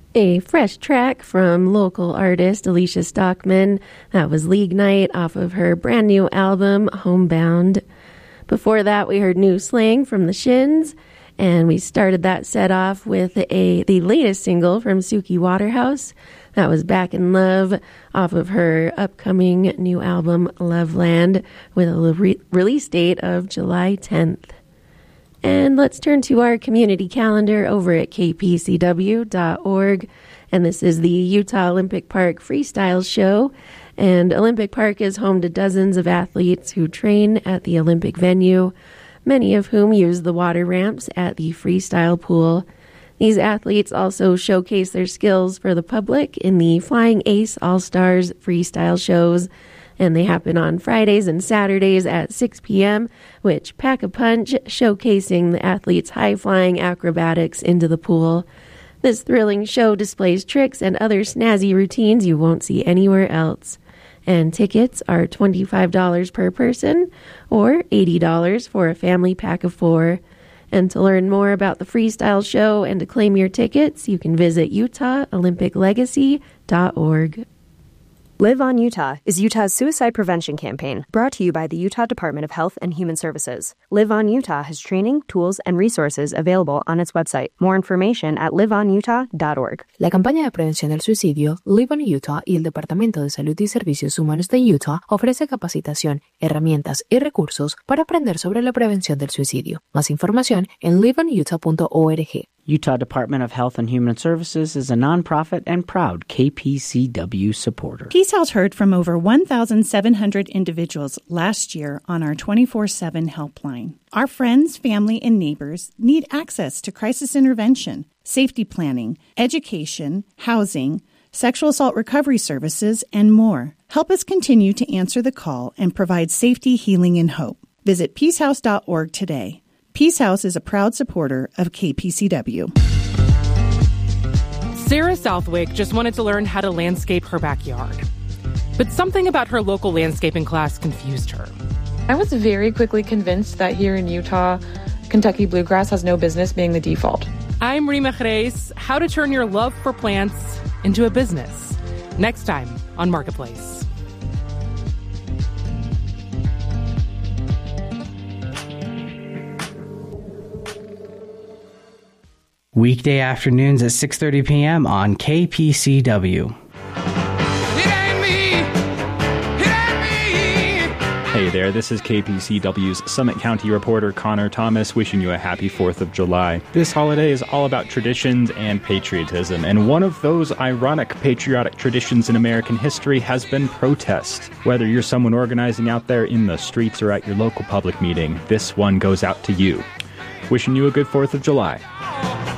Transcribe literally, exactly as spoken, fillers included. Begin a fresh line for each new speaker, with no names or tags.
A fresh track from local artist Alicia Stockman. That was League Night off of her brand new album, Homebound. Before that, we heard new slang from the Shins, and we started that set off with a the latest single from Suki Waterhouse. That was Back in Love off of her upcoming new album, Loveland, with a re- release date of July tenth. And let's turn to our community calendar over at k p c w dot org. And this is the Utah Olympic Park Freestyle Show. And Olympic Park is home to dozens of athletes who train at the Olympic venue, many of whom use the water ramps at the freestyle pool. These athletes also showcase their skills for the public in the Flying Ace All-Stars freestyle shows, and they happen on Fridays and Saturdays at six p.m., which pack a punch, showcasing the athletes' high-flying acrobatics into the pool. This thrilling show displays tricks and other snazzy routines you won't see anywhere else. And tickets are twenty-five dollars per person or eighty dollars for a family pack of four. And to learn more about the freestyle show and to claim your tickets, you can visit utah olympic legacy dot org.
Live on Utah is Utah's suicide prevention campaign, brought to you by the Utah Department of Health and Human Services. Live on Utah has training, tools, and resources available on its website. More information at live on utah dot org.
La campaña de prevención del suicidio Live on Utah y el Departamento de Salud y Servicios Humanos de Utah ofrece capacitación, herramientas y recursos para aprender sobre la prevención del suicidio. Más información en live on utah punto org.
Utah Department of Health and Human Services is a nonprofit and proud K P C W supporter.
Peace House heard from over one thousand seven hundred individuals last year on our twenty-four seven helpline. Our friends, family, and neighbors need access to crisis intervention, safety planning, education, housing, sexual assault recovery services, and more. Help us continue to answer the call and provide safety, healing, and hope. Visit peace house dot org today. Peace House is a proud supporter of K P C W.
Sarah Southwick just wanted to learn how to landscape her backyard. But something about her local landscaping class confused her.
I was very quickly convinced that here in Utah, Kentucky bluegrass has no business being the default.
I'm Rima Jerez. How to turn your love for plants into a business. Next time on Marketplace.
Weekday afternoons at six thirty p.m. on K P C W.
Hey there, this is K P C W's Summit County reporter Connor Thomas wishing you a happy fourth of July. This holiday is all about traditions and patriotism, and one of those ironic patriotic traditions in American history has been protest. Whether you're someone organizing out there in the streets or at your local public meeting, this one goes out to you. Wishing you a good fourth of July.